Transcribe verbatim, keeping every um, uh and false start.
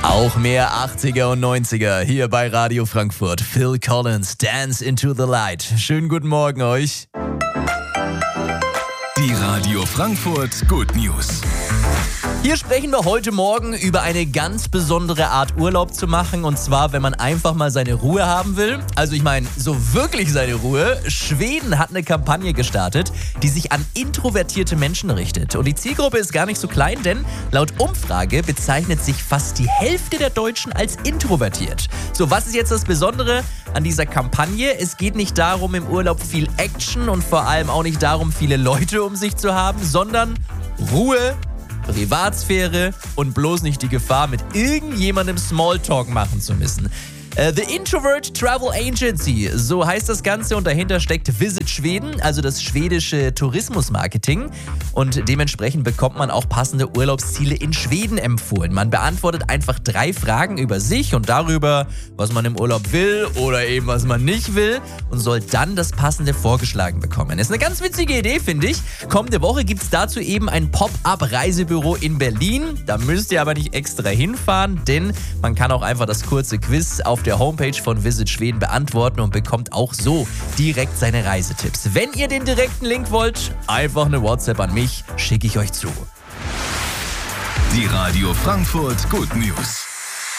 Auch mehr achtziger und neunziger hier bei Radio Frankfurt. Phil Collins, Dance into the Light. Schönen guten Morgen euch. Die Radio Frankfurt Good News. Hier sprechen wir heute Morgen über eine ganz besondere Art Urlaub zu machen. Und zwar, wenn man einfach mal seine Ruhe haben will. Also ich meine, so wirklich seine Ruhe. Schweden hat eine Kampagne gestartet, die sich an introvertierte Menschen richtet. Und die Zielgruppe ist gar nicht so klein, denn laut Umfrage bezeichnet sich fast die Hälfte der Deutschen als introvertiert. So, was ist jetzt das Besondere an dieser Kampagne? Es geht nicht darum, im Urlaub viel Action und vor allem auch nicht darum, viele Leute um sich zu haben, sondern Ruhe, Privatsphäre und bloß nicht die Gefahr, mit irgendjemandem Smalltalk machen zu müssen. Uh, The Introvert Travel Agency, so heißt das Ganze, und dahinter steckt Visit Schweden, also das schwedische Tourismusmarketing, und dementsprechend bekommt man auch passende Urlaubsziele in Schweden empfohlen. Man beantwortet einfach drei Fragen über sich und darüber, was man im Urlaub will oder eben was man nicht will, und soll dann das Passende vorgeschlagen bekommen. Das ist eine ganz witzige Idee, finde ich. Kommende Woche gibt es dazu eben ein Pop-up-Reisebüro in Berlin. Da müsst ihr aber nicht extra hinfahren, denn man kann auch einfach das kurze Quiz auf der Homepage von Visit Schweden beantworten und bekommt auch so direkt seine Reisetipps. Wenn ihr den direkten Link wollt, einfach eine WhatsApp an mich, schicke ich euch zu. Die Radio Frankfurt Good News.